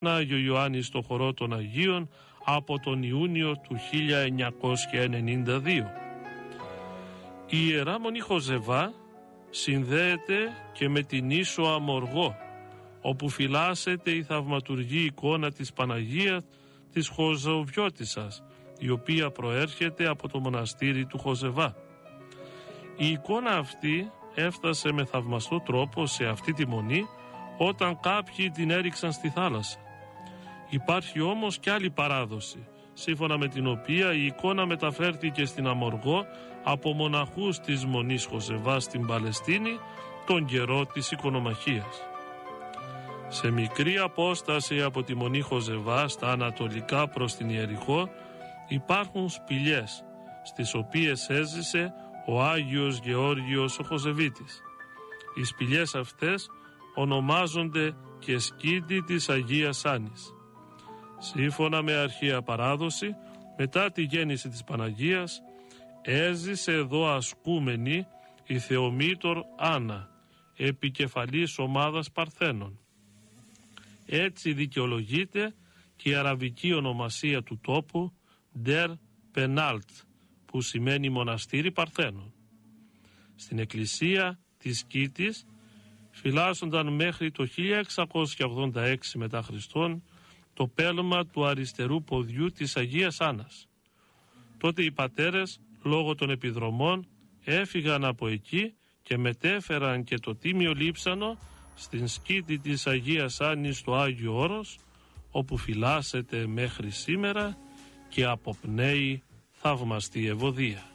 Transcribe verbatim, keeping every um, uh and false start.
Άγιο Ιωάννη στο χορό των Αγίων από τον Ιούνιο του χίλια εννιακόσια ενενήντα δύο. Η Ιερά Μονή Χοζεβά συνδέεται και με την Ίσο Αμοργό, όπου φυλάσσεται η θαυματουργή εικόνα της Παναγίας της Χοζοβιώτισσας, η οποία προέρχεται από το μοναστήρι του Χοζεβά. Η εικόνα αυτή έφτασε με θαυμαστό τρόπο σε αυτή τη μονή όταν κάποιοι την έριξαν στη θάλασσα. Υπάρχει όμως και άλλη παράδοση, σύμφωνα με την οποία η εικόνα μεταφέρθηκε στην Αμοργό από μοναχούς της Μονής Χοζεβά στην Παλαιστίνη τον καιρό της οικονομαχίας. Σε μικρή απόσταση από τη Μονή Χοζεβά στα ανατολικά προς την Ιεριχώ υπάρχουν σπηλιές, στις οποίες έζησε ο Άγιος Γεώργιος ο Χοζεβίτης. Οι σπηλιές αυτές ονομάζονται και σκήτη της Αγίας Άννης. Σύμφωνα με αρχαία παράδοση, μετά τη γέννηση της Παναγίας, έζησε εδώ ασκούμενη η Θεομήτωρ Άννα, επικεφαλής ομάδας Παρθένων. Έτσι δικαιολογείται και η αραβική ονομασία του τόπου Ντερ Πενάλτ, που σημαίνει μοναστήρι Παρθένων. Στην εκκλησία της Σκήτης φυλάσσονταν μέχρι το χίλια εξακόσια ογδόντα έξι μετά Χριστόν το πέλμα του αριστερού ποδιού της Αγίας Άννας. Τότε οι πατέρες, λόγω των επιδρομών, έφυγαν από εκεί και μετέφεραν και το τίμιο λείψανο στην σκήτη της Αγίας Άννης στο Άγιο Όρος, όπου φυλάσσεται μέχρι σήμερα και αποπνέει θαυμαστή ευωδία.